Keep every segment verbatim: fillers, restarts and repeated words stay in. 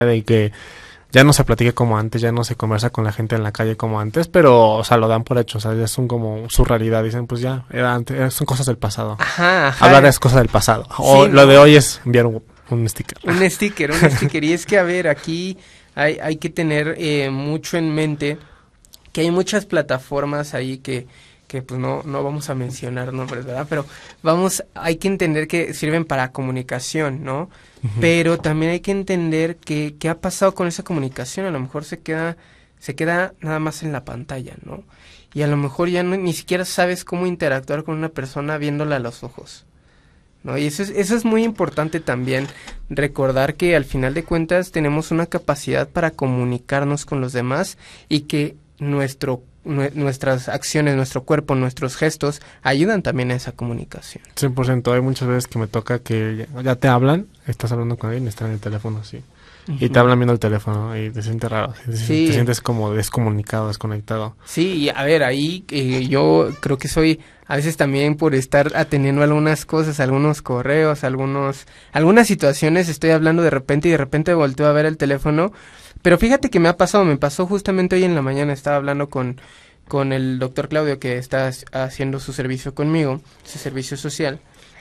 de que ya no se platica como antes, ya no se conversa con la gente en la calle como antes, pero, o sea, lo dan por hecho, o sea, ya son como su realidad, dicen, pues ya, era antes, son cosas del pasado. Ajá, ajá. Hablar es cosas del pasado. O Sí, lo no. de hoy es enviar un, un sticker. Un sticker, un sticker. Y es que, a ver, aquí hay, hay que tener eh, mucho en mente que hay muchas plataformas ahí que, que pues no, no vamos a mencionar nombres, ¿verdad? Pero vamos, hay que entender que sirven para comunicación, ¿no? Uh-huh. Pero también hay que entender que qué ha pasado con esa comunicación. A lo mejor se queda, se queda nada más en la pantalla, ¿no? Y a lo mejor ya no, ni siquiera sabes cómo interactuar con una persona viéndola a los ojos, ¿no? Y eso es, eso es muy importante también, recordar que al final de cuentas tenemos una capacidad para comunicarnos con los demás y que nuestro nuestras acciones, nuestro cuerpo, nuestros gestos ayudan también a esa comunicación. cien por ciento. Hay muchas veces que me toca que ya, ya te hablan, estás hablando con alguien, están en el teléfono así. Uh-huh. Y te hablan viendo el teléfono y te sientes raro, sí. Te sientes como descomunicado, desconectado. Sí, y a ver, ahí eh, yo creo que soy a veces también por estar atendiendo algunas cosas, algunos correos, algunos algunas situaciones, estoy hablando de repente y de repente volteo a ver el teléfono. Pero fíjate que me ha pasado, me pasó justamente hoy en la mañana, estaba hablando con, con el doctor Claudio que está haciendo su servicio conmigo, su servicio social,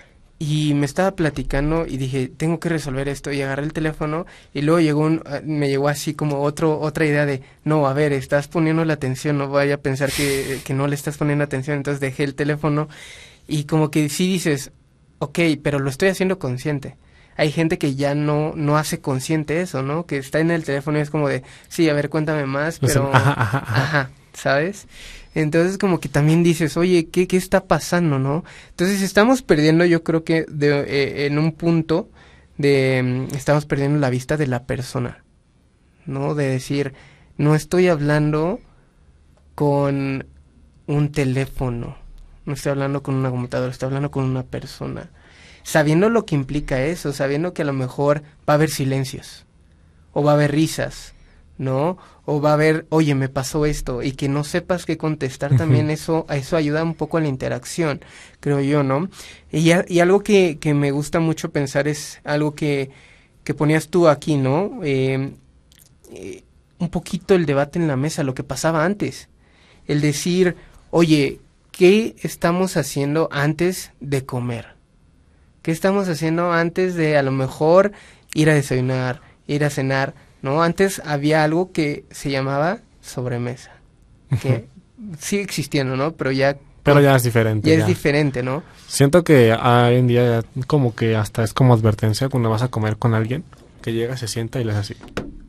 y me estaba platicando y dije, tengo que resolver esto, y agarré el teléfono y luego llegó un, me llegó así como otro otra idea de, no, a ver, estás poniendo la atención, no vaya a pensar que, que no le estás poniendo atención, entonces dejé el teléfono y como que sí dices, ok, pero lo estoy haciendo consciente. Hay gente que ya no no hace consciente eso, ¿no? Que está en el teléfono y es como de, sí, a ver, cuéntame más, pero... Ajá, ajá, ajá. Ajá, ¿sabes? Entonces como que también dices, oye, ¿qué, qué está pasando, no? Entonces estamos perdiendo, yo creo que de, eh, en un punto de... Estamos perdiendo la vista de la persona, ¿no? De decir, no estoy hablando con un teléfono, no estoy hablando con una computadora, estoy hablando con una persona. Sabiendo lo que implica eso, sabiendo que a lo mejor va a haber silencios, o va a haber risas, ¿no? O va a haber, oye, me pasó esto, y que no sepas qué contestar, también eso eso ayuda un poco a la interacción, creo yo, ¿no? Y, y algo que, que me gusta mucho pensar es algo que, que ponías tú aquí, ¿no? Eh, eh, un poquito el debate en la mesa, lo que pasaba antes, el decir, oye, ¿qué estamos haciendo antes de comer? ¿Qué estamos haciendo antes de a lo mejor ir a desayunar, ir a cenar? ¿No? Antes había algo que se llamaba sobremesa, que sigue existiendo, ¿no? Pero ya... Pero ya es diferente. Ya, ya es diferente, ¿no? Siento que hoy en día ya como que hasta es como advertencia cuando vas a comer con alguien, que llega, se sienta y le hace así.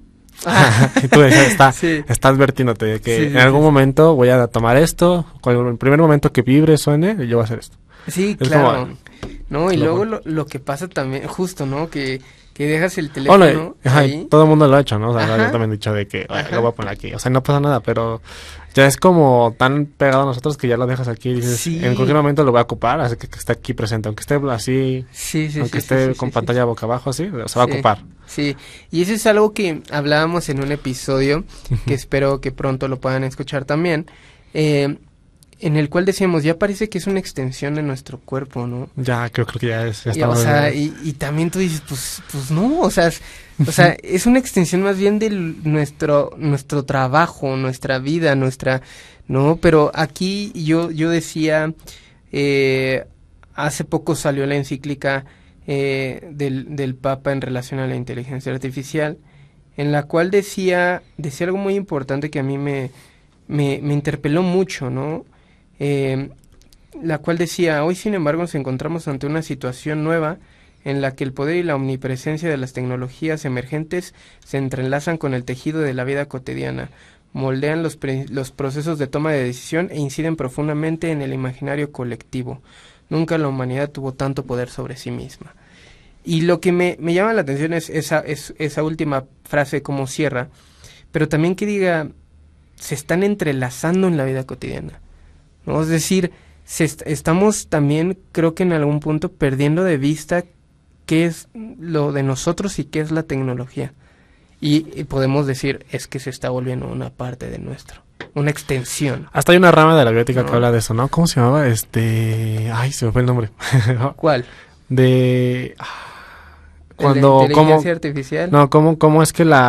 Ah. Y tú está, sí. está advirtiéndote de que sí, en algún sí. momento voy a tomar esto, cuando el primer momento que vibre, suene, yo voy a hacer esto. Sí, es claro. Como, no, y lo luego lo, lo que pasa también, justo, ¿no? Que, que dejas el teléfono oh, no, ajá, ahí. Todo el mundo lo ha hecho, ¿no? O sea, yo también he dicho de que lo voy a poner aquí. O sea, no pasa nada, pero ya es como tan pegado a nosotros que ya lo dejas aquí y dices, sí. en cualquier momento lo voy a ocupar, así que, que esté aquí presente, aunque esté así, sí, sí, aunque sí, esté sí, con sí, pantalla sí. boca abajo, así, se va sí, a ocupar. Sí, y eso es algo que hablábamos en un episodio, que espero que pronto lo puedan escuchar también, eh, en el cual decíamos, ya parece que es una extensión de nuestro cuerpo, ¿no? Ya, creo, creo que ya es. Ya y, o sea, y, y también tú dices, pues, pues no, o sea, es, o sea, es una extensión más bien de nuestro, nuestro trabajo, nuestra vida, nuestra, ¿no? Pero aquí yo, yo decía, eh, hace poco salió la encíclica eh, del, del Papa en relación a la inteligencia artificial, en la cual decía, decía algo muy importante que a mí me, me, me interpeló mucho, ¿no? Eh, la cual decía, hoy sin embargo nos encontramos ante una situación nueva en la que el poder y la omnipresencia de las tecnologías emergentes se entrelazan con el tejido de la vida cotidiana, moldean los, pre- los procesos de toma de decisión e inciden profundamente en el imaginario colectivo. Nunca la humanidad tuvo tanto poder sobre sí misma. Y lo que me, me llama la atención es esa, es esa última frase como cierra, pero también que diga, se están entrelazando en la vida cotidiana, ¿no? Es decir, se est- estamos también, creo que en algún punto, perdiendo de vista qué es lo de nosotros y qué es la tecnología. Y, y podemos decir, es que se está volviendo una parte de nuestro, una extensión. Hasta hay una rama de la biótica, ¿no?, que habla de eso, ¿no? ¿Cómo se llamaba? Este... Ay, se me fue el nombre. ¿Cuál? De... cuando ¿La inteligencia cómo, artificial? no, cómo, cómo es que la